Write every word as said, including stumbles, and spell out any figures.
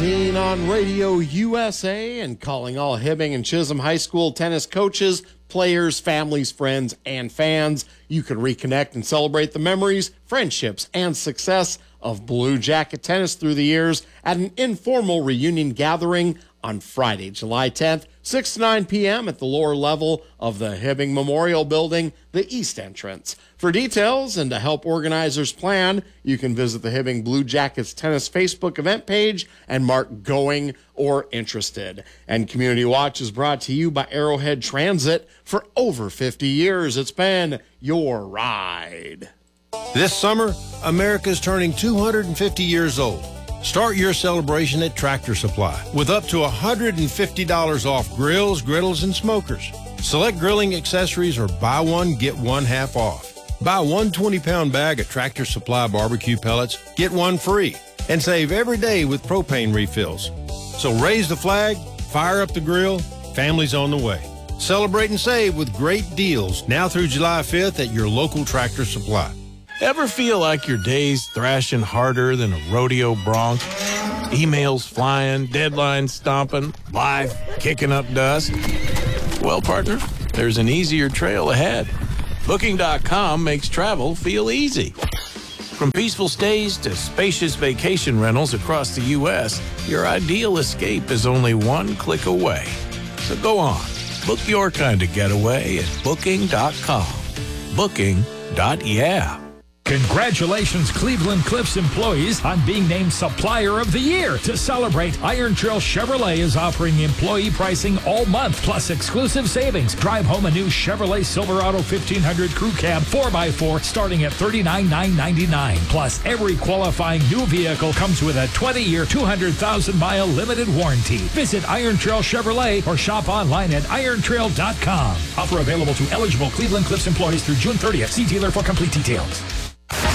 seventeen on Radio U S A and calling all Hibbing and Chisholm High School tennis coaches, players, families, friends, and fans. You can reconnect and celebrate the memories, friendships, and success of Blue Jacket tennis through the years at an informal reunion gathering on Friday, July tenth, six to nine p.m. at the lower level of the Hibbing Memorial Building, the east entrance. For details and to help organizers plan, you can visit the Hibbing Blue Jackets Tennis Facebook event page and mark going or interested. And Community Watch is brought to you by Arrowhead Transit. For over fifty years, it's been your ride. This summer, America's turning two hundred fifty years old. Start your celebration at Tractor Supply with up to one hundred fifty dollars off grills, griddles, and smokers. Select grilling accessories or buy one, get one half off. Buy one twenty-pound bag of Tractor Supply barbecue pellets, get one free, and save every day with propane refills. So raise the flag, fire up the grill, family's on the way. Celebrate and save with great deals now through July fifth at your local Tractor Supply. Ever feel like your day's thrashing harder than a rodeo bronc? Emails flying, deadlines stomping, life kicking up dust? Well, partner, there's an easier trail ahead. Booking dot com makes travel feel easy. From peaceful stays to spacious vacation rentals across the U S, your ideal escape is only one click away. So go on, book your kind of getaway at Booking dot com. Booking. Yeah. Congratulations, Cleveland Cliffs employees, on being named Supplier of the Year. To celebrate, Iron Trail Chevrolet is offering employee pricing all month, plus exclusive savings. Drive home a new Chevrolet Silverado fifteen hundred Crew Cab four by four starting at thirty-nine thousand nine hundred ninety-nine dollars. Plus, every qualifying new vehicle comes with a twenty-year, two hundred thousand mile limited warranty. Visit Iron Trail Chevrolet or shop online at iron trail dot com. Offer available to eligible Cleveland Cliffs employees through June thirtieth. See dealer for complete details.